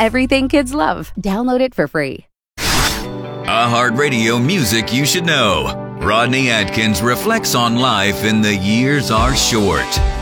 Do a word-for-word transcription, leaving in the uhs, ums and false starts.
everything kids love. Download it for free. iHeartRadio music you should know. Rodney Atkins reflects on life in The Years Are Short.